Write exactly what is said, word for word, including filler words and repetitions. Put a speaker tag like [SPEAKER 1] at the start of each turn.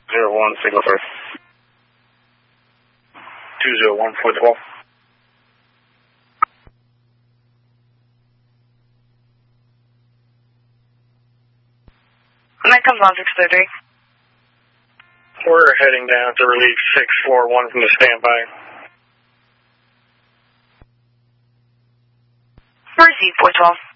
[SPEAKER 1] zero one, signal first. two zero one, four twelve.
[SPEAKER 2] And that comes on six thirty.
[SPEAKER 1] We're heading down to relief six four one from the standby.
[SPEAKER 2] Receive four twelve.